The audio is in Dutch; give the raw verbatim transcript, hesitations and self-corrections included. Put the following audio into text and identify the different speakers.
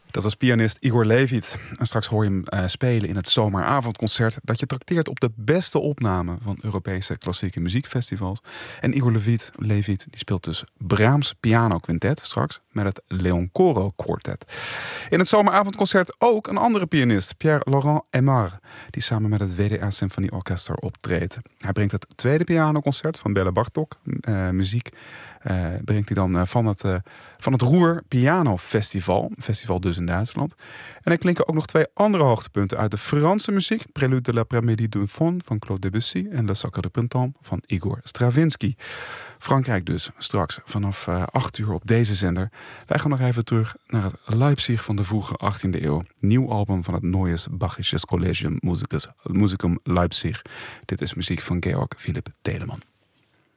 Speaker 1: Dat was pianist Igor Levit. En straks hoor je hem uh, spelen in het zomeravondconcert dat je trakteert op de beste opname van Europese klassieke muziekfestivals. En Igor Levit, Levit die speelt dus Brahms piano quintet straks met het Leon Coro Quartet. In het zomeravondconcert ook een andere pianist, Pierre-Laurent Aimard, die samen met het W D R Symfonieorkester optreedt. Hij brengt het tweede pianoconcert van Belle Bartok, uh, muziek, uh, brengt hij dan uh, van het, uh, van het Ruhr Piano Festival, festival dus in Duitsland. En er klinken ook nog twee andere hoogtepunten uit de Franse muziek, Prélude de l'après-midi d'un faune van Claude Debussy en Le Sacre de Printemps van Igor Stravinsky. Frankrijk dus, straks vanaf uh, acht uur op deze zender. Wij gaan nog even terug naar het Leipzig van de vroege achttiende eeuw. Nieuw album van het Neues Bachisches Collegium Musicus, Musicum Leipzig. Dit is muziek van Georg Philipp Telemann.